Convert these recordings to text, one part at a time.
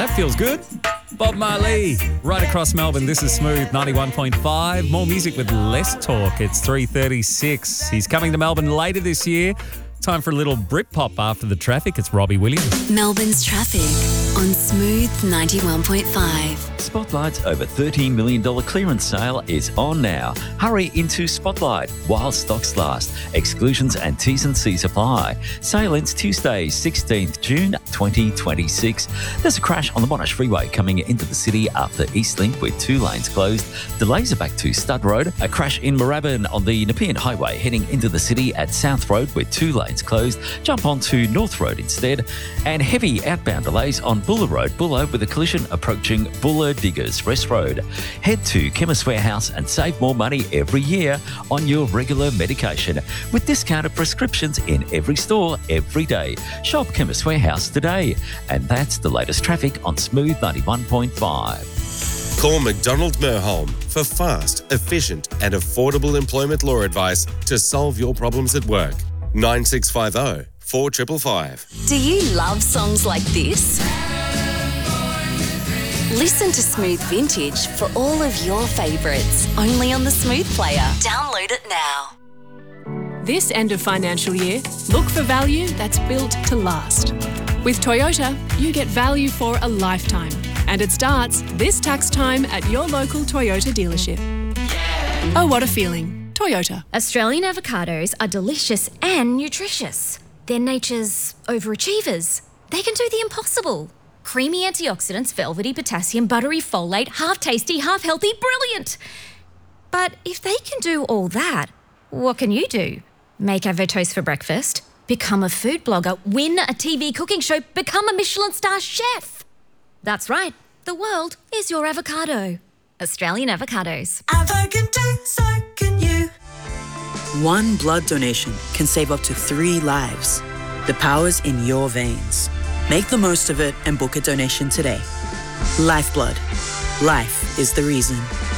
That feels good. Bob Marley, right across Melbourne. This is Smooth 91.5. More music with less talk. It's 3:36. He's coming to Melbourne later this year. Time for a little Britpop after the traffic. It's Robbie Williams. Melbourne's traffic on Smooth 91.5. Spotlight's over $13 million clearance sale is on now. Hurry into Spotlight while stocks last. Exclusions and T's and C's apply. Sale ends Tuesday, 16th June 2026. There's a crash on the Monash Freeway coming into the city after Eastlink with 2 lanes closed. Delays are back to Stud Road. A crash in Moorabbin on the Nepean Highway heading into the city at South Road with 2 lanes closed. Jump onto North Road instead. And heavy outbound delays on Buller Road, Buller, with a collision approaching Buller Diggers Rest Road. Head to Chemist Warehouse and save more money every year on your regular medication with discounted prescriptions in every store every day. Shop Chemist Warehouse today. And that's the latest traffic on Smooth 91.5. Call McDonald Merholm for fast, efficient and affordable employment law advice to solve your problems at work. 9650 4555. Do you love songs like this? Listen to Smooth Vintage for all of your favourites, only on the Smooth Player. Download it now. This end of financial year, look for value that's built to last. With Toyota, you get value for a lifetime, and it starts this tax time at your local Toyota dealership. Oh, what a feeling. Toyota. Australian avocados are delicious and nutritious. They're nature's overachievers. They can do the impossible. Creamy antioxidants, velvety potassium, buttery folate, half tasty, half healthy, brilliant. But if they can do all that, what can you do? Make avotoast for breakfast, become a food blogger, win a TV cooking show, become a Michelin star chef. That's right, the world is your avocado. Australian avocados. Avocado, so can you. One blood donation can save up to 3 lives. The power's in your veins. Make the most of it and book a donation today. Lifeblood. Life is the reason.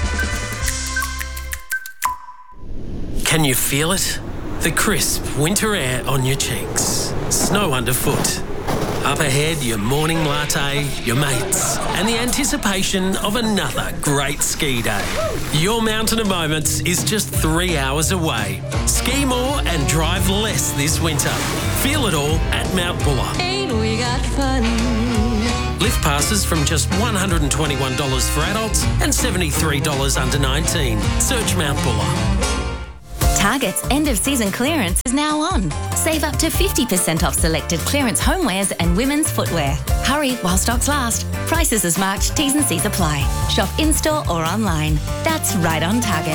Can you feel it? The crisp winter air on your cheeks. Snow underfoot. Up ahead, your morning latte, your mates, and the anticipation of another great ski day. Your Mountain of Moments is just 3 hours away. Ski more and drive less this winter. Feel it all at Mount Buller. Ain't we got fun? Lift passes from just $121 for adults and $73 under 19. Search Mount Buller. Target's end-of-season clearance is now on. Save up to 50% off selected clearance homewares and women's footwear. Hurry while stocks last. Prices as marked, T's and C's apply. Shop in-store or online. That's right on Target.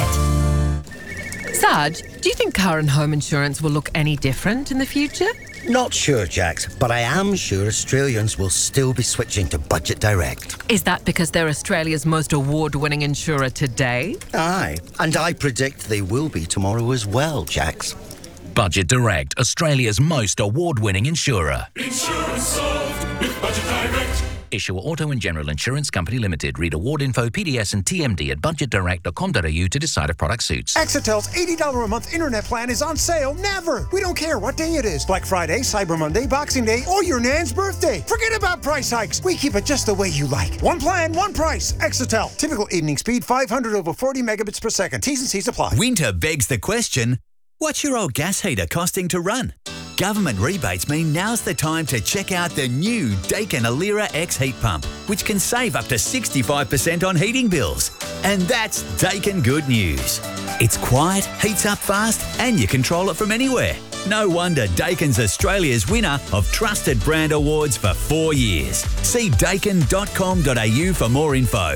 Sarge, do you think car and home insurance will look any different in the future? Not sure, Jax, but I am sure Australians will still be switching to Budget Direct. Is that because they're Australia's most award-winning insurer today? Aye, and I predict they will be tomorrow as well, Jax. Budget Direct, Australia's most award-winning insurer. Insurance solved with Budget Direct. Issuer Auto and General Insurance Company Limited. Read award info, PDS and TMD at budgetdirect.com.au to decide if product suits. Exitel's $80 a month internet plan is on sale never. We don't care what day it is. Black Friday, Cyber Monday, Boxing Day, or your nan's birthday. Forget about price hikes. We keep it just the way you like. One plan, one price. Exitel. Typical evening speed, 500 over 40 megabits per second. T's and C's apply. Winter begs the question, what's your old gas heater costing to run? Government rebates mean now's the time to check out the new Daikin Alira X heat pump, which can save up to 65% on heating bills. And that's Daikin good news. It's quiet, heats up fast, and you control it from anywhere. No wonder Daikin's Australia's winner of Trusted Brand Awards for 4 years. See daikin.com.au for more info.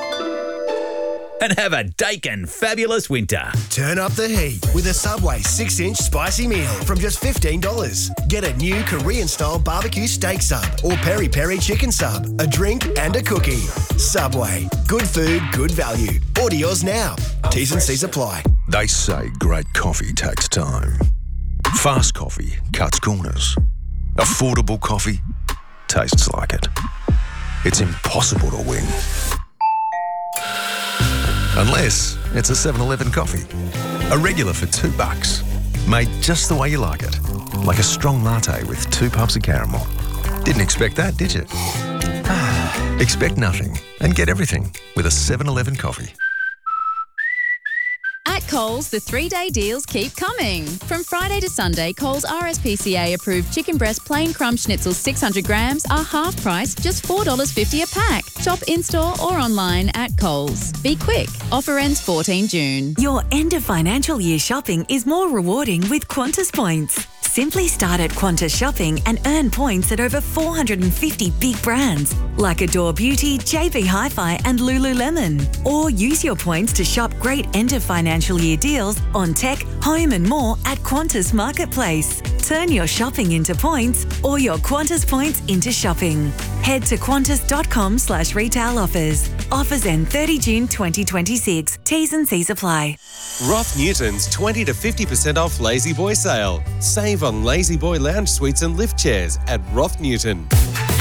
And have a Daikin fabulous winter. Turn up the heat with a Subway 6-inch spicy meal from just $15. Get a new Korean-style barbecue steak sub or peri-peri chicken sub, a drink and a cookie. Subway. Good food, good value. Order yours now. T's and C's apply. They say great coffee takes time. Fast coffee cuts corners. Affordable coffee tastes like it. It's impossible to win. Unless it's a 7-Eleven coffee. A regular for $2. Made just the way you like it. Like a strong latte with 2 pumps of caramel. Didn't expect that, did you? Expect nothing and get everything with a 7-Eleven coffee. At Coles, the 3-day deals keep coming. From Friday to Sunday, Coles RSPCA approved chicken breast plain crumb schnitzels 600 grams are half price, just $4.50 a pack. Shop in-store or online at Coles. Be quick. Offer ends 14 June. Your end of financial year shopping is more rewarding with Qantas points. Simply start at Qantas Shopping and earn points at over 450 big brands like Adore Beauty, JB Hi-Fi and Lululemon. Or use your points to shop great end of financial year deals on tech, home and more at Qantas Marketplace. Turn your shopping into points or your Qantas points into shopping. Head to qantas.com/retail offers. Offers end 30 June 2026. T's and C's apply. Roth Newton's 20 to 50% off Lazy Boy sale. Save on Lazy Boy lounge suites and lift chairs at Roth Newton.